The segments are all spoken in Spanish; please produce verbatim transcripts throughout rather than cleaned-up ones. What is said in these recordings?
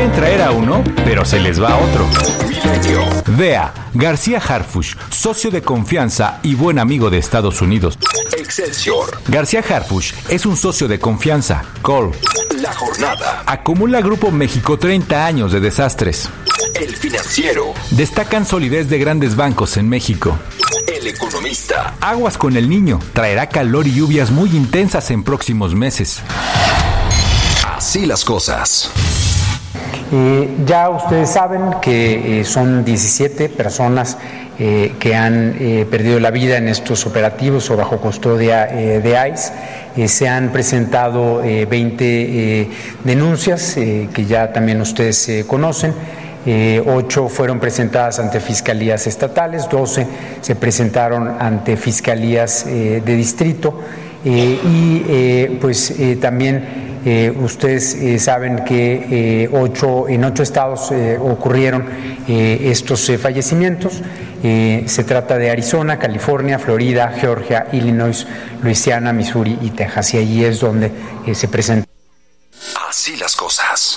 Quieren traer a uno, pero se les va a otro. Vea, García Harfuch, socio de confianza y buen amigo de Estados Unidos. Excelsior. García Harfuch es un socio de confianza. Call. La Jornada. Acumula Grupo México treinta años de desastres. El Financiero. Destacan solidez de grandes bancos en México. El Economista. Aguas con el niño. Traerá calor y lluvias muy intensas en próximos meses. Así las cosas. Eh, ya ustedes saben que eh, son diecisiete personas eh, que han eh, perdido la vida en estos operativos o bajo custodia eh, de ICE. Eh, se han presentado eh, veinte eh, denuncias eh, que ya también ustedes eh, conocen. Eh, ocho fueron presentadas ante fiscalías estatales, doce se presentaron ante fiscalías eh, de distrito eh, y eh, pues eh, también Eh, ustedes eh, saben que eh, ocho, en ocho estados eh, ocurrieron eh, estos eh, fallecimientos. Eh, se trata de Arizona, California, Florida, Georgia, Illinois, Luisiana, Missouri y Texas. Y allí es donde eh, se presenta. Así las cosas.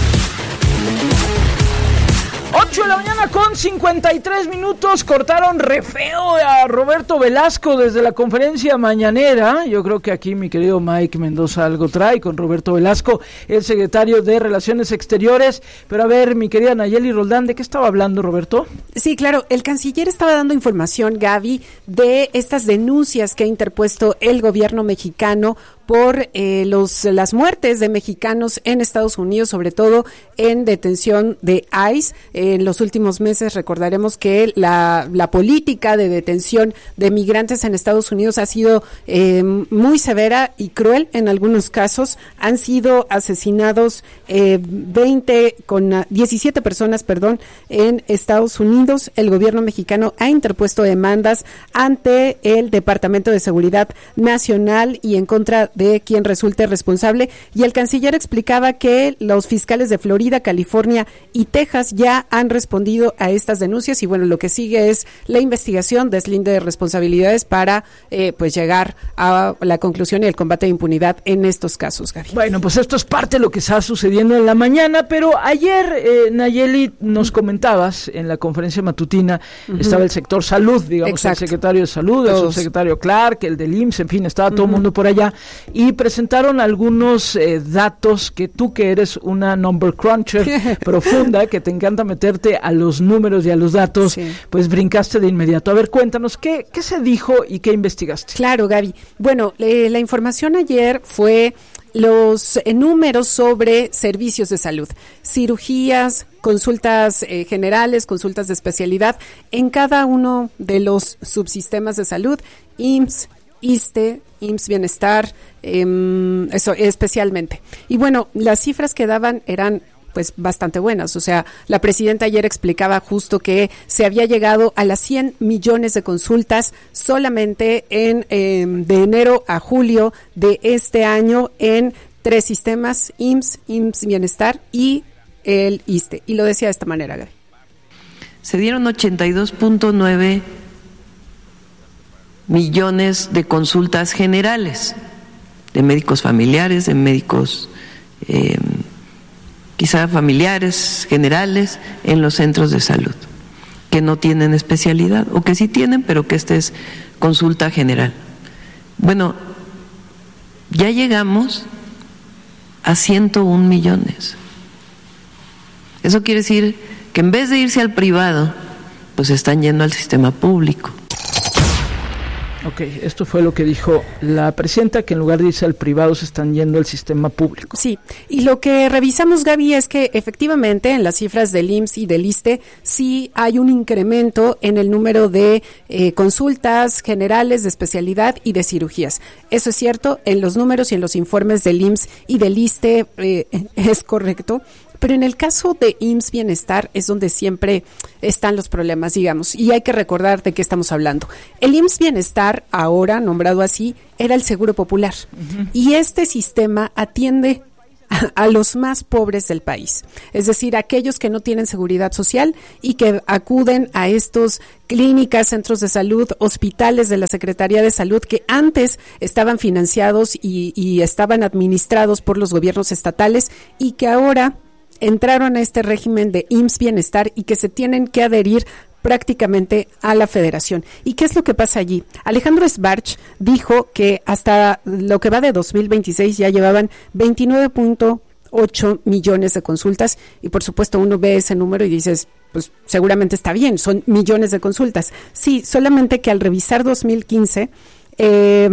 ocho de la mañana con cincuenta y tres minutos. Cortaron re feo a Roberto Velasco desde la conferencia mañanera. Yo creo que aquí mi querido Mike Mendoza algo trae con Roberto Velasco, el secretario de Relaciones Exteriores. Pero a ver, mi querida Nayeli Roldán, ¿de qué estaba hablando Roberto? Sí, claro, el canciller estaba dando información, Gaby, de estas denuncias que ha interpuesto el gobierno mexicano por eh, los las muertes de mexicanos en Estados Unidos, sobre todo en detención de ICE. En los últimos meses recordaremos que la, la política de detención de migrantes en Estados Unidos ha sido eh, muy severa y cruel en algunos casos. Han sido asesinados eh, veinte con uh, diecisiete personas, perdón, en Estados Unidos. El gobierno mexicano ha interpuesto demandas ante el Departamento de Seguridad Nacional y en contra de quien resulte responsable, y el canciller explicaba que los fiscales de Florida, California y Texas ya han respondido a estas denuncias y bueno, lo que sigue es la investigación, deslinde de responsabilidades para eh, pues llegar a la conclusión y el combate de impunidad en estos casos, Gaby. Bueno, pues esto es parte de lo que está sucediendo en la mañana, pero ayer, eh, Nayeli, nos comentabas en la conferencia matutina, uh-huh. estaba el sector salud, digamos, Exacto. el secretario de salud, Todos. el subsecretario Clark, el del I M S S, en fin, estaba todo el uh-huh. mundo por allá, y presentaron algunos eh, datos que tú, que eres una number cruncher profunda, que te encanta meterte a los números y a los datos, sí. pues brincaste de inmediato. A ver, cuéntanos, ¿qué, qué se dijo y qué investigaste? Claro, Gaby. Bueno, eh, la información ayer fue los eh, números sobre servicios de salud, cirugías, consultas eh, generales, consultas de especialidad en cada uno de los subsistemas de salud, I M S S, ISSSTE, I M S S Bienestar, eh, eso especialmente. Y bueno, las cifras que daban eran pues bastante buenas. O sea, la presidenta ayer explicaba justo que se había llegado a las cien millones de consultas solamente en eh, de enero a julio de este año en tres sistemas, I M S S, I M S S Bienestar y el ISSSTE. Y lo decía de esta manera, Gaby. Se dieron ochenta y dos punto nueve millones de consultas generales, de médicos familiares, de médicos eh, quizá familiares, generales, en los centros de salud, que no tienen especialidad, o que sí tienen, pero que esta es consulta general. Bueno, ya llegamos a ciento un millones. Eso quiere decir que en vez de irse al privado, pues están yendo al sistema público. Ok, esto fue lo que dijo la presidenta, que en lugar de irse al privado se están yendo al sistema público. Sí, y lo que revisamos, Gaby, es que efectivamente en las cifras del I M S S y del ISSSTE sí hay un incremento en el número de eh, consultas generales, de especialidad y de cirugías. Eso es cierto, en los números y en los informes del I M S S y del ISSSTE eh, es correcto. Pero en el caso de I M S S Bienestar es donde siempre están los problemas, digamos, y hay que recordar de qué estamos hablando. El I M S S Bienestar, ahora nombrado así, era el Seguro Popular, uh-huh. y este sistema atiende a, a los más pobres del país, es decir, aquellos que no tienen seguridad social y que acuden a estos clínicas, centros de salud, hospitales de la Secretaría de Salud que antes estaban financiados y, y estaban administrados por los gobiernos estatales y que ahora entraron a este régimen de I M S S Bienestar y que se tienen que adherir prácticamente a la federación. ¿Y qué es lo que pasa allí? Alejandro Sbarch dijo que hasta lo que va de dos mil veintiséis ya llevaban veintinueve punto ocho millones de consultas y por supuesto uno ve ese número y dices, pues seguramente está bien, son millones de consultas. Sí, solamente que al revisar dos mil quince eh,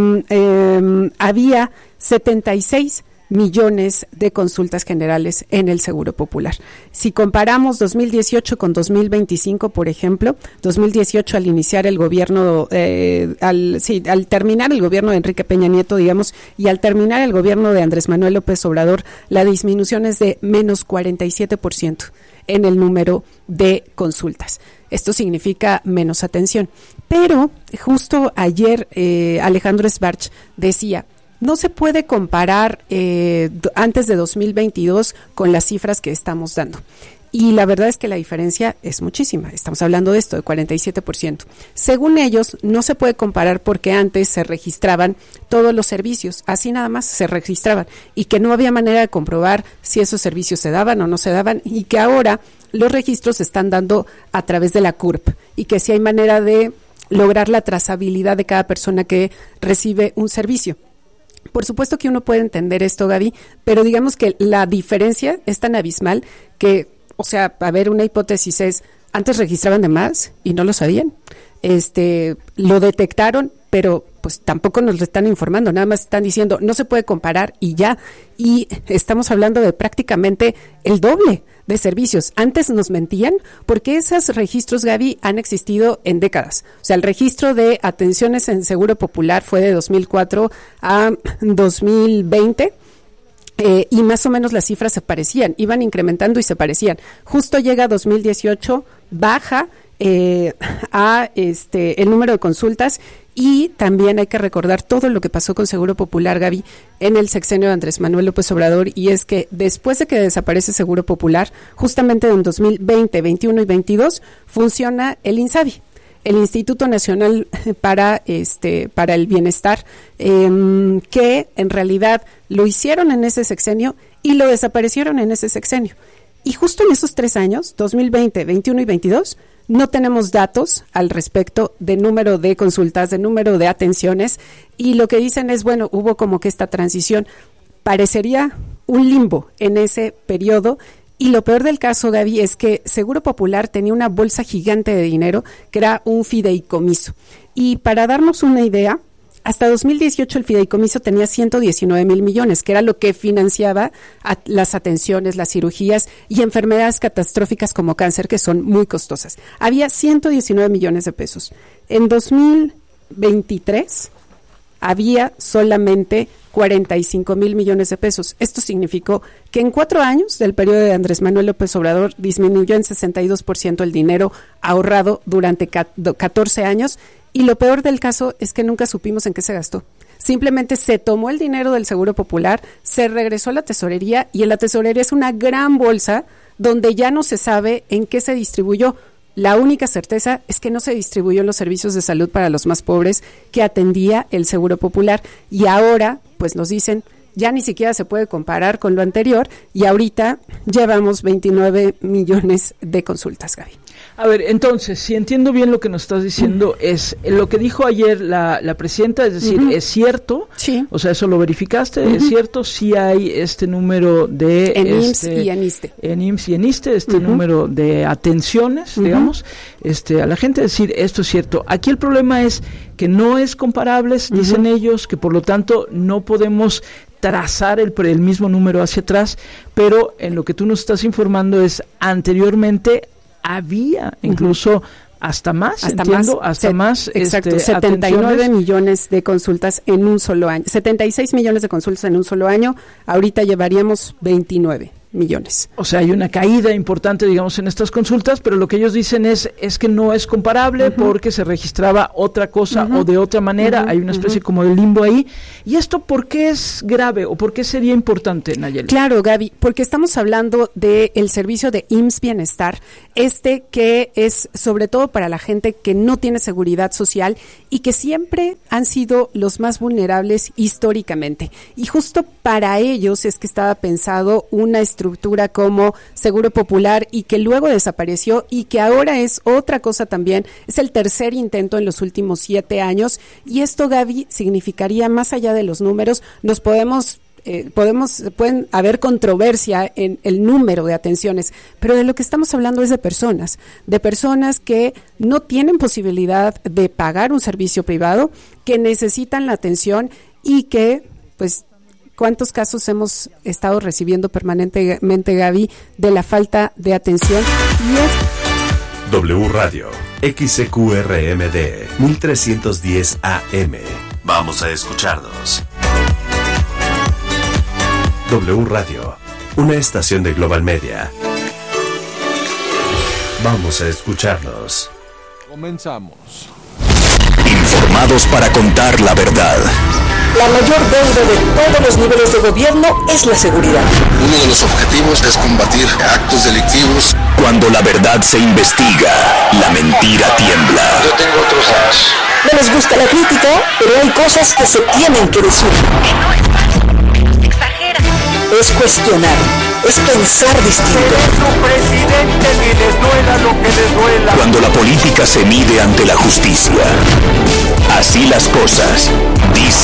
eh, había setenta y seis millones de consultas generales en el Seguro Popular. Si comparamos dos mil dieciocho con dos mil veinticinco, por ejemplo, dos mil dieciocho al iniciar el gobierno, eh, al, sí, al terminar el gobierno de Enrique Peña Nieto, digamos, y al terminar el gobierno de Andrés Manuel López Obrador, la disminución es de menos cuarenta y siete por ciento en el número de consultas. Esto significa menos atención. Pero justo ayer eh, Alejandro Sbarch decía, no se puede comparar eh, antes de dos mil veintidós con las cifras que estamos dando. Y la verdad es que la diferencia es muchísima. Estamos hablando de esto, de cuarenta y siete por ciento. Según ellos, no se puede comparar porque antes se registraban todos los servicios. Así nada más se registraban. Y que no había manera de comprobar si esos servicios se daban o no se daban. Y que ahora los registros se están dando a través de la C U R P. Y que sí hay manera de lograr la trazabilidad de cada persona que recibe un servicio. Por supuesto que uno puede entender esto, Gaby, pero digamos que la diferencia es tan abismal que, o sea, a ver, una hipótesis es, antes registraban de más y no lo sabían, este, lo detectaron, pero pues tampoco nos lo están informando, nada más están diciendo, no se puede comparar y ya, y estamos hablando de prácticamente el doble de servicios. Antes nos mentían porque esos registros, Gaby, han existido en décadas. O sea, el registro de atenciones en Seguro Popular fue de dos mil cuatro a dos mil veinte. Eh, y más o menos las cifras se parecían, iban incrementando y se parecían. Justo llega dos mil dieciocho, baja eh, a este el número de consultas y también hay que recordar todo lo que pasó con Seguro Popular, Gaby, en el sexenio de Andrés Manuel López Obrador, y es que después de que desaparece Seguro Popular, justamente en dos mil veinte, veintiuno y veintidós, funciona el INSABI, el Instituto Nacional para este para el Bienestar, eh, que en realidad lo hicieron en ese sexenio y lo desaparecieron en ese sexenio. Y justo en esos tres años, dos mil veinte, veintiuno y veintidós, no tenemos datos al respecto de número de consultas, de número de atenciones, y lo que dicen es, bueno, hubo como que esta transición, parecería un limbo en ese periodo. Y lo peor del caso, Gaby, es que Seguro Popular tenía una bolsa gigante de dinero que era un fideicomiso. Y para darnos una idea, hasta dos mil dieciocho el fideicomiso tenía ciento diecinueve mil millones, que era lo que financiaba a las atenciones, las cirugías y enfermedades catastróficas como cáncer, que son muy costosas. Había ciento diecinueve millones de pesos. En dos mil veintitrés había solamente cuarenta y cinco mil millones de pesos. Esto significó que en cuatro años del periodo de Andrés Manuel López Obrador disminuyó en sesenta y dos por ciento el dinero ahorrado durante catorce años, y lo peor del caso es que nunca supimos en qué se gastó. Simplemente se tomó el dinero del Seguro Popular, se regresó a la tesorería, y en la tesorería es una gran bolsa donde ya no se sabe en qué se distribuyó. La única certeza es que no se distribuyó en los servicios de salud para los más pobres que atendía el Seguro Popular, y ahora pues nos dicen ya ni siquiera se puede comparar con lo anterior, y ahorita llevamos veintinueve millones de consultas, Gaby. A ver, entonces, si entiendo bien lo que nos estás diciendo, uh-huh. es lo que dijo ayer la, la presidenta, es decir, uh-huh. es cierto, sí. O sea, eso lo verificaste, uh-huh. es cierto, sí hay este número de... En este, I M S S y en ISSSTE. En I M S S y en ISSSTE, este uh-huh. número de atenciones, uh-huh. digamos, este, a la gente decir, esto es cierto. Aquí el problema es que no es comparable, uh-huh. dicen ellos, que por lo tanto no podemos trazar el, el mismo número hacia atrás, pero en lo que tú nos estás informando es anteriormente había incluso uh-huh. hasta más, hasta entiendo, más, hasta se, más exacto, este, setenta y nueve atenciones. millones de consultas en un solo año, setenta y seis millones de consultas en un solo año, ahorita llevaríamos veintinueve millones. O sea, hay una caída importante, digamos, en estas consultas, pero lo que ellos dicen es es que no es comparable uh-huh. porque se registraba otra cosa uh-huh. o de otra manera, uh-huh. hay una especie uh-huh. como de limbo ahí. ¿Y esto por qué es grave o por qué sería importante, Nayeli? Claro, Gaby, porque estamos hablando del servicio de I M S S Bienestar, este que es sobre todo para la gente que no tiene seguridad social y que siempre han sido los más vulnerables históricamente. Y justo para ellos es que estaba pensado una estructura infraestructura como Seguro Popular y que luego desapareció y que ahora es otra cosa también. Es el tercer intento en los últimos siete años y esto, Gaby, significaría, más allá de los números, nos podemos... Eh, podemos pueden haber controversia en el número de atenciones, pero de lo que estamos hablando es de personas, de personas que no tienen posibilidad de pagar un servicio privado, que necesitan la atención y que, pues, ¿cuántos casos hemos estado recibiendo permanentemente, Gaby, de la falta de atención? Y es... W Radio, X C Q R M D, mil trescientos diez A M. Vamos a escucharnos. W Radio, una estación de Global Media. Vamos a escucharnos. Comenzamos. Informados para contar la verdad. La mayor deuda de todos los niveles de gobierno es la seguridad. Uno de los objetivos es combatir actos delictivos. Cuando la verdad se investiga, la mentira tiembla. Yo tengo otros datos. No les gusta la crítica, pero hay cosas que se tienen que decir. Es cuestionar, es pensar distinto. Presidente, que les duela lo que les duela. Cuando la política se mide ante la justicia. Así las cosas, dice